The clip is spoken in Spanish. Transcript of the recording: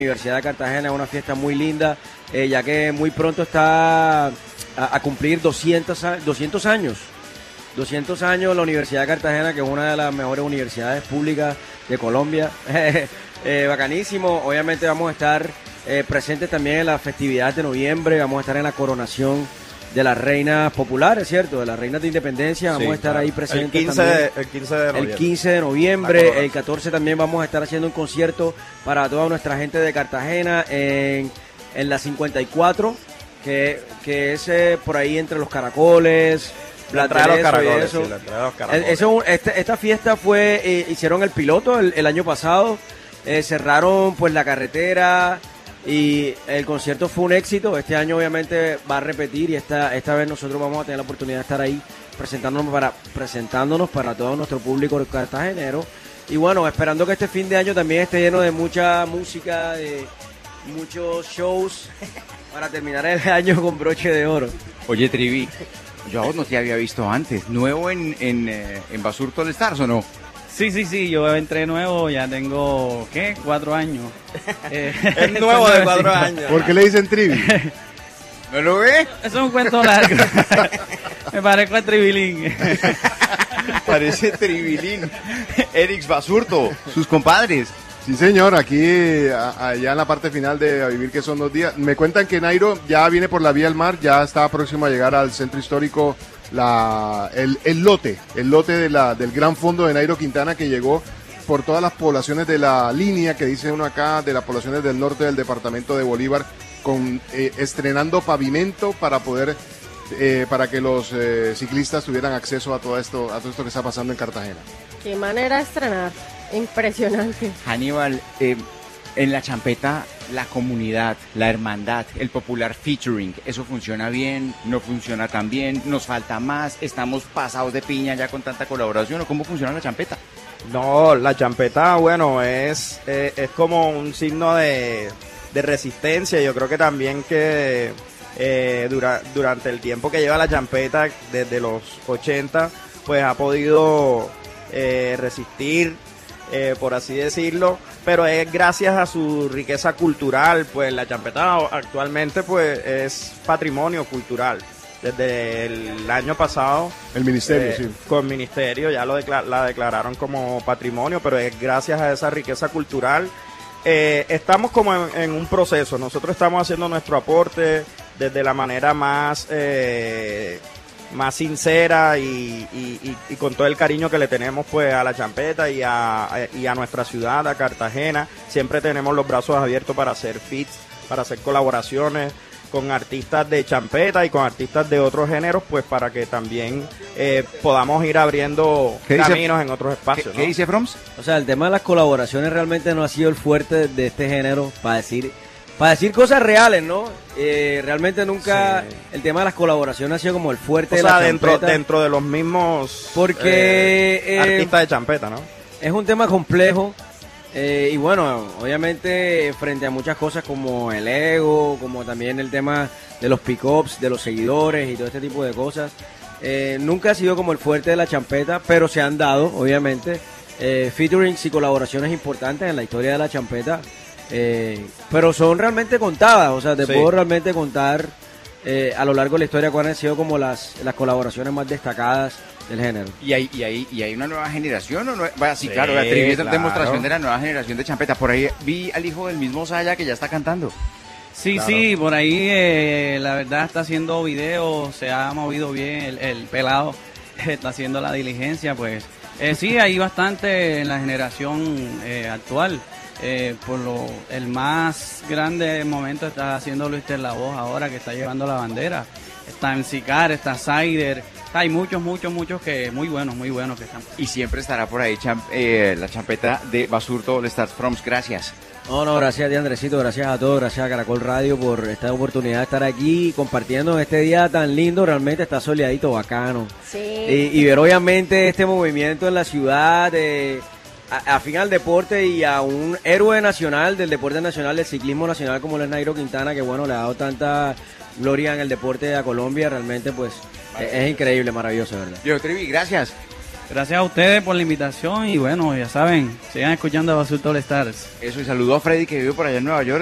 Universidad de Cartagena. Es una fiesta muy linda, ya que muy pronto está a cumplir 200 años. 200 años la Universidad de Cartagena, que es una de las mejores universidades públicas de Colombia. Bacanísimo. Obviamente vamos a estar presentes también en la festividad de noviembre. Vamos a estar en la coronación de las reinas populares, ¿cierto? De las reinas de independencia. Vamos a estar ahí presentes el 15 de noviembre. El 15 de noviembre. El 14 también vamos a estar haciendo un concierto para toda nuestra gente de Cartagena en la 54, que es por ahí entre los caracoles. La entrada de los caracoles, sí, la entrada de los caracoles. Esta fiesta hicieron el piloto el año pasado, cerraron pues la carretera y el concierto fue un éxito. Este año obviamente va a repetir y esta vez nosotros vamos a tener la oportunidad de estar ahí presentándonos para todo nuestro público cartagenero. Y bueno, esperando que este fin de año también esté lleno de mucha música, de muchos shows para terminar el año con broche de oro. Oye, Trivi, yo a vos no te había visto antes. ¿Nuevo en Basurto All Stars o no? Sí, yo entré nuevo, ya tengo, 4 años. Es nuevo de 4 años. ¿Por qué le dicen Trivi? ¿No lo ve? Eso es un cuento largo. Me parezco a Tribilín. Parece Tribilín. Erix Basurto, sus compadres. Sí, señor, aquí, allá en la parte final de A Vivir, que son 2 días. Me cuentan que Nairo ya viene por la vía del mar, ya está próximo a llegar al centro histórico el lote del gran fondo de Nairo Quintana, que llegó por todas las poblaciones de la línea, que dice uno acá, de las poblaciones del norte del departamento de Bolívar, estrenando pavimento para poder, para que los ciclistas tuvieran acceso a todo esto que está pasando en Cartagena. Qué manera de estrenar. Impresionante. Aníbal, en la champeta, la comunidad, la hermandad, el popular featuring, ¿eso funciona bien? ¿No funciona tan bien? ¿Nos falta más? ¿Estamos pasados de piña ya con tanta colaboración? ¿O cómo funciona la champeta? No, la champeta, bueno, es como un signo de resistencia. Yo creo que también que durante el tiempo que lleva la champeta, desde los 80, pues ha podido resistir, por así decirlo, pero es gracias a su riqueza cultural. Pues la champeta actualmente pues es patrimonio cultural. Desde el año pasado, el ministerio, sí. Con el ministerio ya la declararon como patrimonio, pero es gracias a esa riqueza cultural. Estamos como en un proceso. Nosotros estamos haciendo nuestro aporte desde la manera más sincera y con todo el cariño que le tenemos pues a la champeta y a nuestra ciudad, a Cartagena. Siempre tenemos los brazos abiertos para hacer feats, para hacer colaboraciones con artistas de champeta y con artistas de otros géneros, pues para que también podamos ir abriendo caminos en otros espacios. ¿Qué dice Froms? O sea, el tema de las colaboraciones realmente no ha sido el fuerte de este género, para decir cosas reales, ¿no? Realmente nunca el tema de las colaboraciones ha sido como el fuerte de la champeta. Dentro de los mismos artistas de champeta, ¿no? Es un tema complejo y bueno, obviamente frente a muchas cosas como el ego, como también el tema de los pick-ups, de los seguidores y todo este tipo de cosas, nunca ha sido como el fuerte de la champeta, pero se han dado, obviamente, featurings y colaboraciones importantes en la historia de la champeta. Pero son realmente contadas, o sea, te puedo realmente contar a lo largo de la historia cuáles han sido como las colaboraciones más destacadas del género. ¿Y hay una nueva generación? ¿O no? Sí, claro, la trivia es la demostración de la nueva generación de champeta. Por ahí vi al hijo del mismo Saya que ya está cantando. Sí, claro. Sí, por ahí la verdad está haciendo videos, se ha movido bien, el pelado está haciendo la diligencia, pues sí, hay bastante en la generación actual. El más grande momento está haciendo Luis La Voz ahora, que está llevando la bandera. Está en Sicar, está Sider, hay muchos que muy buenos que están. Y siempre estará por ahí la champeta de Basurto All Stars. Froms, gracias. No, gracias a ti, Andresito, gracias a todos, gracias a Caracol Radio por esta oportunidad de estar aquí compartiendo este día tan lindo. Realmente está soleadito, bacano. Sí. Y ver obviamente este movimiento en la ciudad, afín al deporte y a un héroe nacional del deporte nacional, del ciclismo nacional como el Nairo Quintana, que bueno, le ha dado tanta gloria en el deporte a Colombia. Realmente pues es increíble, maravilloso, ¿verdad? Yo, Trivi, gracias. Gracias a ustedes por la invitación y bueno, ya saben, sigan escuchando a Basurto All Stars. Eso, y saludó a Freddy que vive por allá en Nueva York.